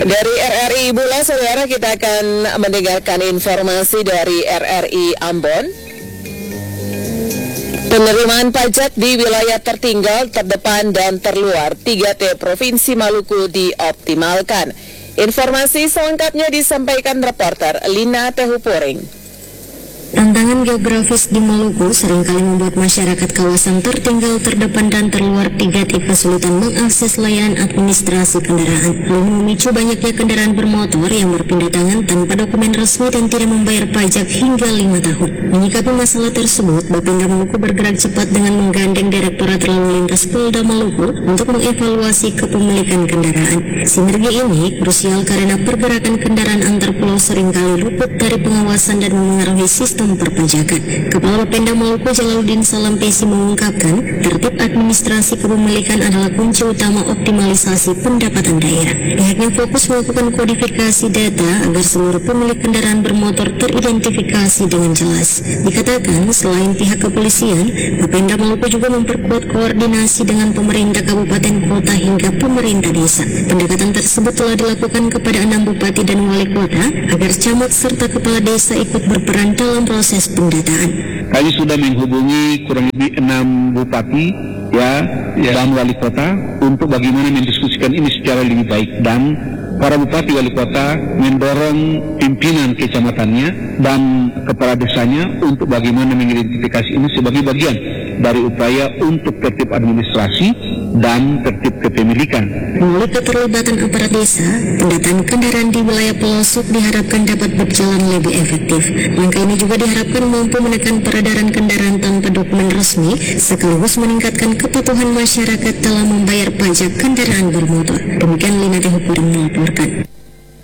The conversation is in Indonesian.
Dari RRI Bula, saudara, kita akan mendengarkan informasi dari RRI Ambon. Penerimaan pajak di wilayah tertinggal, terdepan, dan terluar 3T Provinsi Maluku dioptimalkan. Informasi selengkapnya disampaikan reporter Lina Tehupuring. Tantangan geografis di Maluku seringkali membuat masyarakat kawasan tertinggal, terdepan, dan terluar 3T kesulitan mengakses layanan administrasi kendaraan. Hal ini memicu banyaknya kendaraan bermotor yang berpindah tangan tanpa dokumen resmi dan tidak membayar pajak hingga 5 tahun. Menyikapi masalah tersebut, Bapenda Maluku bergerak cepat dengan menggandeng Direktorat Lalu Lintas Polda Maluku untuk mengevaluasi kepemilikan kendaraan. Sinergi ini krusial karena pergerakan kendaraan antar pulau seringkali luput dari pengawasan dan memengaruhi sistem perpajakan. Kepala Bapenda Maluku Jalaluddin Salampesi mengungkapkan, tertib administrasi kepemilikan adalah kunci utama optimalisasi pendapatan daerah. Pihaknya fokus melakukan kodifikasi data agar seluruh pemilik kendaraan bermotor teridentifikasi dengan jelas. Dikatakan, selain pihak kepolisian, Bapenda Maluku juga memperkuat koordinasi dengan pemerintah kabupaten, kota, hingga pemerintah desa. Pendekatan tersebut telah dilakukan kepada 6 bupati dan wali kota agar camat serta kepala desa ikut berperan dalam proses pendataan. Kami sudah menghubungi kurang lebih 6 bupati dan wali kota untuk bagaimana mendiskusikan ini secara lebih baik, dan para bupati wali kota mendorong pimpinan kecamatannya dan kepala desanya untuk bagaimana mengidentifikasi ini sebagai bagian dari upaya untuk tertib administrasi dan tertib kepemilikan. Melalui keterlibatan aparat desa, pendataan kendaraan di wilayah pelosok diharapkan dapat berjalan lebih efektif. Langkah ini juga diharapkan mampu menekan peredaran kendaraan tanpa dokumen resmi, sekaligus meningkatkan kepatuhan masyarakat dalam membayar pajak kendaraan bermotor. Demikian Lina Tehupuring melaporkan.